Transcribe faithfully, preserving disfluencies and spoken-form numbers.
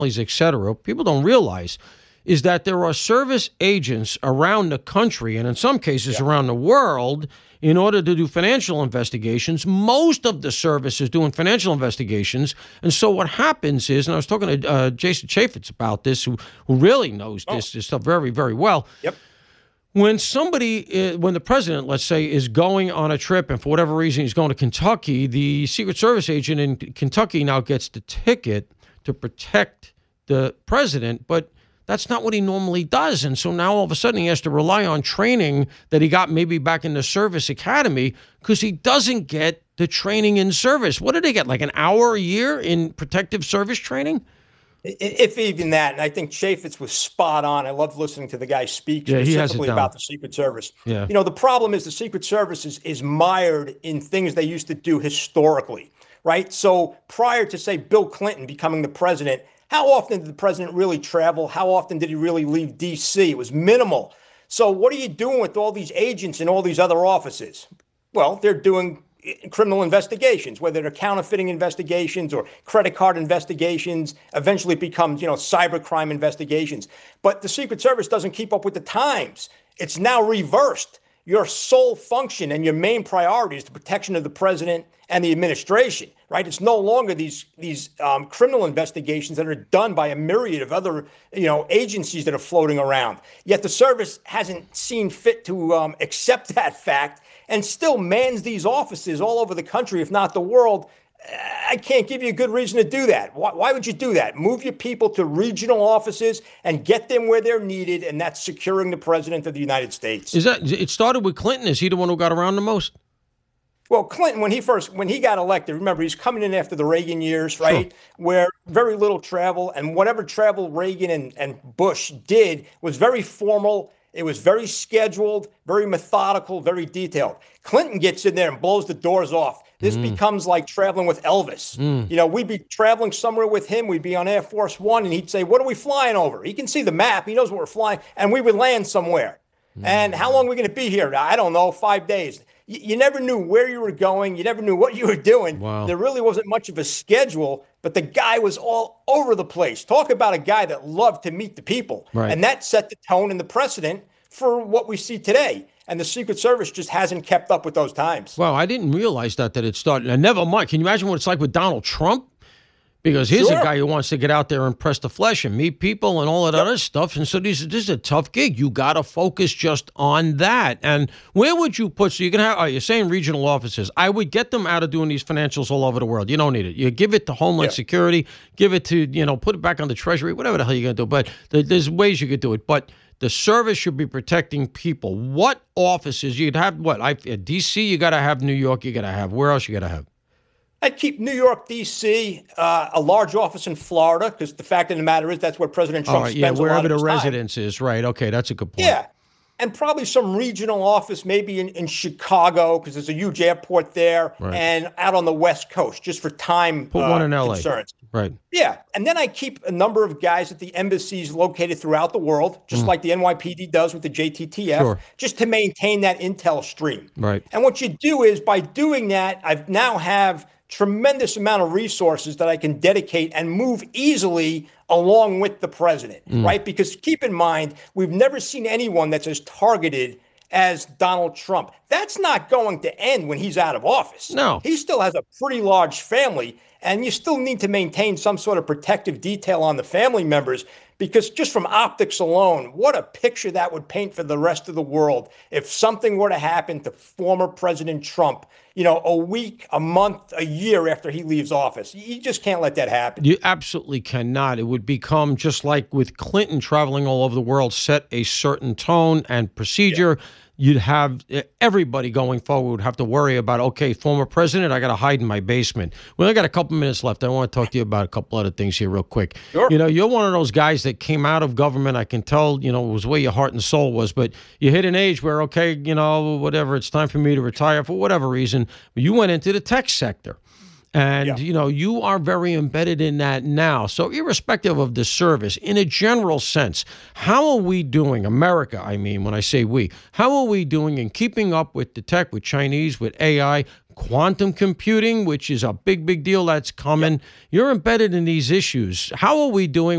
et cetera, people don't realize is that there are service agents around the country and in some cases yeah. around the world in order to do financial investigations. Most of the service is doing financial investigations. And so what happens is, and I was talking to uh, Jason Chaffetz about this, who, who really knows oh. this, this stuff very, very well. Yep. When somebody, when the president, let's say, is going on a trip and for whatever reason he's going to Kentucky, the Secret Service agent in Kentucky now gets the ticket to protect the president, but that's not what he normally does. And so now all of a sudden he has to rely on training that he got maybe back in the service academy because he doesn't get the training in service. What did they get, like an hour a year in protective service training? If even that, and I think Chaffetz was spot on. I love listening to the guy speak yeah, specifically about the Secret Service. Yeah. You know, the problem is the Secret Service is, is mired in things they used to do historically, right? So prior to, say, Bill Clinton becoming the president, how often did the president really travel? How often did he really leave D C? It was minimal. So what are you doing with all these agents in all these other offices? Well, they're doing criminal investigations, whether they're counterfeiting investigations or credit card investigations. Eventually it becomes, you know, cybercrime investigations. But the Secret Service doesn't keep up with the times. It's now reversed. Your sole function and your main priority is the protection of the president and the administration, right? It's no longer these these um, criminal investigations that are done by a myriad of other, you know, agencies that are floating around. Yet the service hasn't seen fit to um, accept that fact and still mans these offices all over the country, if not the world. I can't give you a good reason to do that. Why, why would you do that? Move your people to regional offices and get them where they're needed, and that's securing the president of the United States. Is that it started with Clinton? Is he the one who got around the most? Well, Clinton, when he first when he got elected, remember he's coming in after the Reagan years, right? Sure. Where very little travel, and whatever travel Reagan and, and Bush did was very formal. It was very scheduled, very methodical, very detailed. Clinton gets in there and blows the doors off. This mm. becomes like traveling with Elvis. Mm. You know, we'd be traveling somewhere with him. We'd be on Air Force One, and he'd say, "What are we flying over?" He can see the map. He knows what we're flying. And we would land somewhere. Mm. And how long are we going to be here? I don't know, five days. You, you never knew where you were going. You never knew what you were doing. Wow. There really wasn't much of a schedule, but the guy was all over the place. Talk about a guy that loved to meet the people. Right. And that set the tone and the precedent for what we see today. And the Secret Service just hasn't kept up with those times. Wow, I didn't realize that, that it started. And never mind. Can you imagine what it's like with Donald Trump? Because here's sure. a guy who wants to get out there and press the flesh and meet people and all that yep. other stuff. And so this, this is a tough gig. You got to focus just on that. And where would you put, so you can have, oh, you're saying regional offices. I would get them out of doing these financials all over the world. You don't need it. You give it to Homeland yeah. Security, give it to, you know, put it back on the Treasury, whatever the hell you're going to do. But there's ways you could do it. But the service should be protecting people. What offices? You'd have what? I, D C, you got to have New York, you got to have. Where else you got to have? I'd keep New York, D C, uh, a large office in Florida, because the fact of the matter is that's where President Trump All right, spends yeah, a lot wherever of the his residence time. is. Right, okay, that's a good point. Yeah, and probably some regional office, maybe in, in Chicago, because there's a huge airport there, right. and out on the West Coast, just for time Put uh, one in L A. concerns. Right. Yeah, and then I keep a number of guys at the embassies located throughout the world, just mm. like the N Y P D does with the J T T F, sure. just to maintain that intel stream. Right. And what you do is, by doing that, I now have tremendous amount of resources that I can dedicate and move easily along with the president, mm. right? Because keep in mind, we've never seen anyone that's as targeted as Donald Trump. That's not going to end when he's out of office. No. He still has a pretty large family, and you still need to maintain some sort of protective detail on the family members, because just from optics alone, what a picture that would paint for the rest of the world if something were to happen to former President Trump, you know, a week, a month, a year after he leaves office. You just can't let that happen. You absolutely cannot. It would become just like with Clinton traveling all over the world, set a certain tone and procedure. Yeah. You'd have everybody going forward would have to worry about, okay, former president, I got to hide in my basement. Well, I got a couple minutes left. I want to talk to you about a couple other things here real quick. Sure. You know, you're one of those guys that came out of government. I can tell, you know, it was where your heart and soul was, but you hit an age where, okay, you know, whatever, it's time for me to retire for whatever reason. But you went into the tech sector. And, yeah. you know, you are very embedded in that now. So irrespective of the service, in a general sense, how are we doing, America, I mean, when I say we, how are we doing in keeping up with the tech, with Chinese, with A I, quantum computing, which is a big, big deal that's coming. Yep. You're embedded in these issues. How are we doing